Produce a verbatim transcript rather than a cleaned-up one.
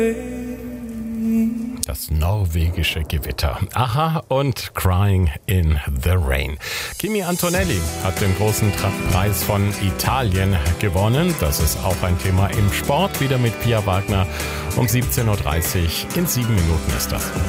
Das norwegische Gewitter. Aha und Crying in the Rain. Kimi Antonelli hat den großen Preis von Italien gewonnen. Das ist auch ein Thema im Sport. Wieder mit Pia Wagner um siebzehn Uhr dreißig. In sieben Minuten ist das.